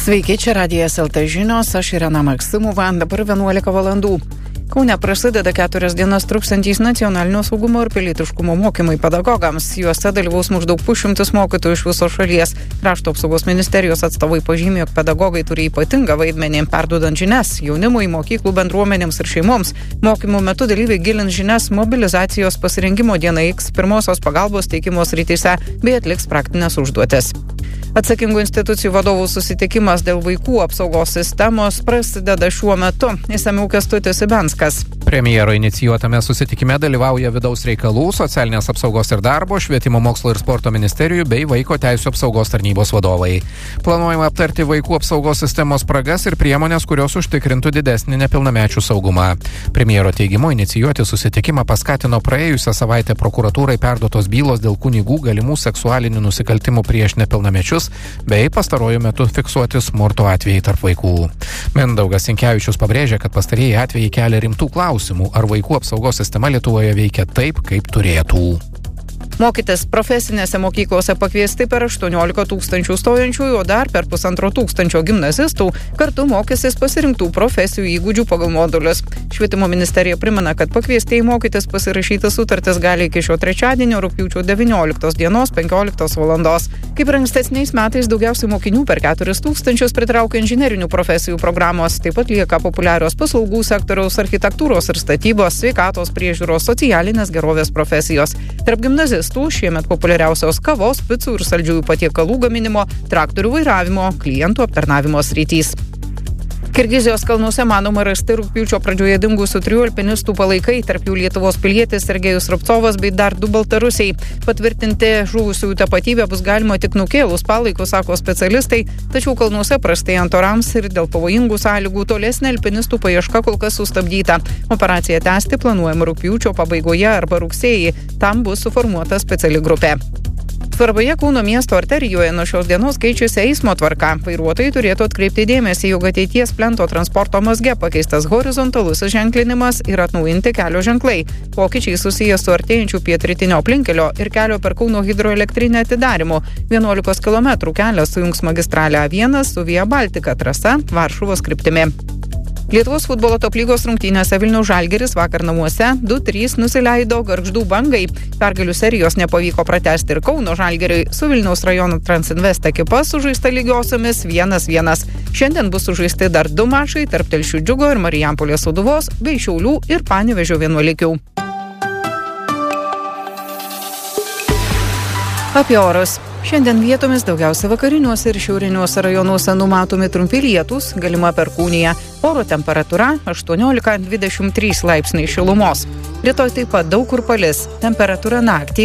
Sveiki, čia Radijas LT žinios, aš Irena Maksimova, dabar 11 valandų. Kaune prasideda 4 dienas truksantys nacionalinio saugumo ir pilietiškumo mokymai pedagogams. Juose dalyvaus maždaug 100 mokytojų iš visos šalies. Krašto apsaugos ministerijos atstovai pažymė, jog pedagogai turi ypatingą vaidmenį, perduodant žinias jaunimui, mokyklų bendruomenėms ir šeimoms. Mokymų metu dalyviai gilins žinias mobilizacijos pasirengimo dienai X, pirmosios pagalbos teikimo srityse bei atliks praktinės užduotis. Atsakingų institucijų vadovų susitikimas dėl vaikų apsaugos sistemos prasideda šiuo metu. Išsamiau Kęstutis Ibenskas. Premjero inicijuotame susitikime dalyvauja vidaus reikalų, socialinės apsaugos ir darbo, švietimo mokslo ir sporto ministerijų bei vaiko teisių apsaugos tarnybos vadovai. Planuojama aptarti vaikų apsaugos sistemos spragas ir priemonės, kurios užtikrintų didesnį nepilnamečių saugumą. Premjero teigimu inicijuoti susitikimą paskatino praėjusią savaitę prokuratūrai perduotos bylos dėl kunigų galimų seksualinių nusikaltimų prieš nepilnamečius bei pastaruoju metu fiksuoti smurto atvejai tarp vaikų. Mindaugas Sinkevičius pabrėžia, kad pastarieji atvejai kelia rimtų klausimų, ar vaikų apsaugos sistema Lietuvoje veikia taip, kaip turėtų. Mokytis profesinėse mokyklose pakviesti per 18 000 stojančiųjų, o dar per 1500 gimnazistų kartu mokysis pasirinktų profesijų įgūdžių pagal modulius. Švietimo ministerija primena, kad pakviestieji mokytis pasirašyti sutartis gali iki šio trečiadienio rugpjūčio 19 dienos 15 valandos. Kaip ir ankstesniais metais daugiausiai mokinių per 4000 pritraukia inžinerinių profesijų programos, taip pat lieka populiarios paslaugų sektoriaus, architektūros ir statybos, sveikatos priežiūros, socialinės gerovės profesijos. Tarp gimnazistų šiemet populiariausios kavos, picų ir saldžiųjų patiekalų gaminimo, traktorių vairavimo, klientų aptarnavimo sritys. Kirgizijos kalnuose manoma rasti rugpjūčio pradžioje dingusių 3 alpinistų palaikai, tarp jų Lietuvos pilietis Sergejus Rubcovas bei dar 2 baltarusiai. Patvirtinti žuvusiųjų tapatybę bus galima tik nukėlus palaikus, sako specialistai, tačiau kalnuose prastėjant orams ir dėl pavojingų sąlygų tolesnė alpinistų paieška kol kas sustabdyta. Operaciją tęsti planuojama rugpjūčio pabaigoje arba rugsėjį. Tam bus suformuota speciali grupė. Svarbioje Kauno miesto arterijoje nuo šios dienos keičiasi eismo tvarka. Vairuotojai turėtų atkreipti dėmesį, jog ateities plento transporto mazge pakeistas horizontalusis ženklinimas ir atnaujinti kelio ženklai. Pokyčiai susijęs su artėjančių pietrytinio aplinkelio ir kelio per Kauno hidroelektrinę atidarymu. 11 km kelias sujungs magistralę A1 su Via Baltica trasa Varšuvos kryptimi. Lietuvos futbolo top lygos rungtynėse Vilniaus Žalgiris vakar namuose 2-3 nusileido Gargždų Bangai. Pergalių serijos nepavyko pratęsti ir Kauno Žalgiriui. Su Vilniaus rajono Transinvest ekipa sužaista lygiosiomis 1-1. Šiandien bus sužaisti dar 2 mačai tarp Telšių Džiugo ir Marijampolės Sūduvos bei Šiaulių ir Panevėžio Vienuolikių. Apie orus. Šiandien vietomis daugiausia vakariniuose ir šiauriniuose rajonuose numatomi trumpi lietūs, galima perkūnija. Oro temperatūra 18-23 laipsniai šilumos. Rytoj taip pat daug kur palis. Temperatūra naktį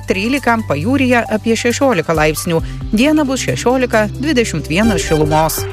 8-13, pajūryje apie 16 laipsnių. Dieną bus 16-21 šilumos.